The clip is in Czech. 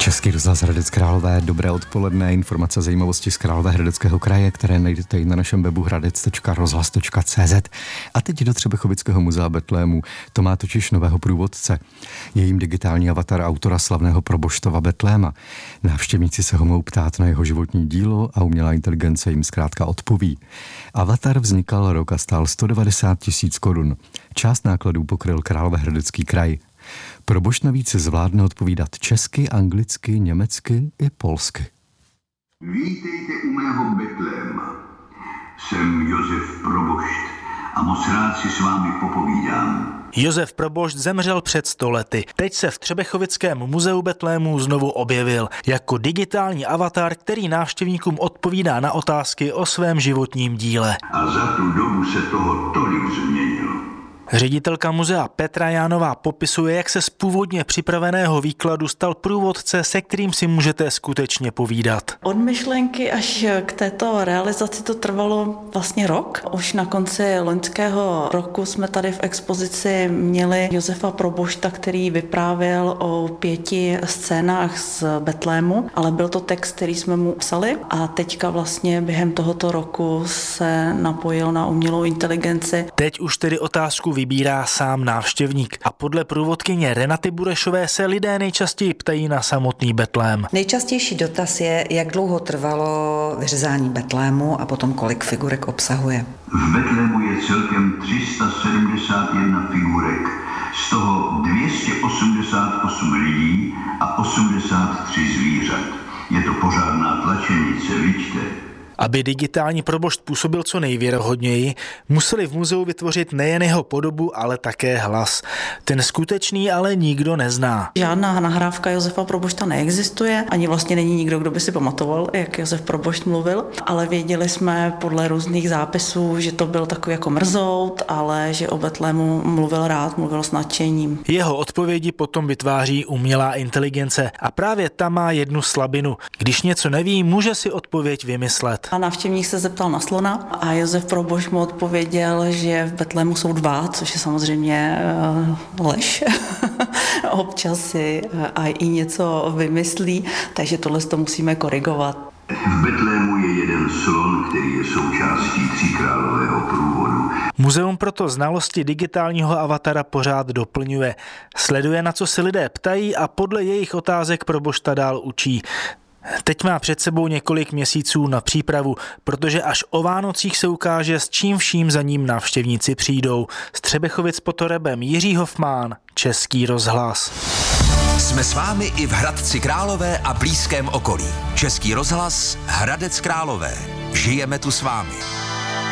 Český rozhlas Hradec Králové, dobré odpoledne, informace a zajímavosti z Královéhradeckého kraje, které najdete i na našem webu hradec.rozhlas.cz. A teď do Třebechovického muzea Betlému. To má totiž nového průvodce. Je jim digitální avatar autora slavného Proboštova Betléma. Návštěvníci se ho mohou ptát na jeho životní dílo a umělá inteligence jim zkrátka odpoví. Avatar vznikal rok a stál 190 000 korun. Část nákladů pokryl Královéhradecký kraj. Probošt navíc zvládne odpovídat česky, anglicky, německy i polsky. Vítejte u mého Betléma. Jsem Josef Probošt a moc rád si s vámi popovídám. Josef Probošt zemřel před 100 lety. Teď se v Třebechovickém muzeu Betlému znovu objevil jako digitální avatar, který návštěvníkům odpovídá na otázky o svém životním díle. A za tu dobu se toho tolik změnilo. Ředitelka muzea Petra Jánová popisuje, jak se z původně připraveného výkladu stal průvodce, se kterým si můžete skutečně povídat. Od myšlenky až k této realizaci to trvalo vlastně rok. Už na konci loňského roku jsme tady v expozici měli Josefa Probošta, který vyprávěl o 5 scénách z Betlému, ale byl to text, který jsme mu psali a teďka vlastně během tohoto roku se napojil na umělou inteligenci. Teď už tedy otázku vybírá sám návštěvník a podle průvodkyně Renaty Burešové se lidé nejčastěji ptají na samotný Betlém. Nejčastější dotaz je, jak dlouho trvalo vyřezání Betlému a potom kolik figurek obsahuje. V Betlému je celkem 371 figurek, z toho 288 lidí a 83 zvířat. Je to pořádná tlačenice, vidíte? Aby digitální Probošt působil co nejvěrohodněji, museli v muzeu vytvořit nejen jeho podobu, ale také hlas. Ten skutečný ale nikdo nezná. Žádná nahrávka Josefa Probošta neexistuje, ani vlastně není nikdo, kdo by si pamatoval, jak Josef Probošt mluvil, ale věděli jsme podle různých zápisů, že to byl takový jako mrzout, ale že o Betlému mluvil rád, mluvil s nadšením. Jeho odpovědi potom vytváří umělá inteligence a právě ta má jednu slabinu. Když něco neví, může si odpověď vymyslet. A návštěvník se zeptal na slona a Josef Probošt mu odpověděl, že v Betlému jsou 2, což je samozřejmě lež. Občas si i něco vymyslí, takže tohle to musíme korigovat. V Betlému je jeden slon, který je součástí tříkrálového průvodu. Muzeum proto znalosti digitálního avatara pořád doplňuje. Sleduje, na co se lidé ptají a podle jejich otázek Probošta dál učí. Teď má před sebou několik měsíců na přípravu, protože až o Vánocích se ukáže, s čím vším za ním návštěvníci přijdou. Z Třebechovic pod Torebem Jiří Hofmán, Český rozhlas. Jsme s vámi i v Hradci Králové a blízkém okolí. Český rozhlas, Hradec Králové. Žijeme tu s vámi.